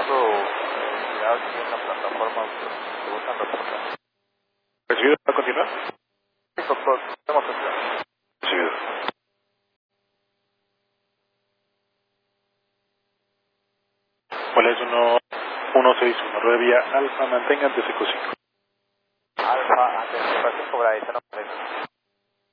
actividad aquí en la plataforma. ¿Te gustan reportar? ¿Recibido? ¿Va a continuar? Sí, doctor. Tenemos atención. Recibido. ¿Cuál es 161? Vía Alfa, mantenga ante seco 5. Alfa, atención, para 5, Bryce.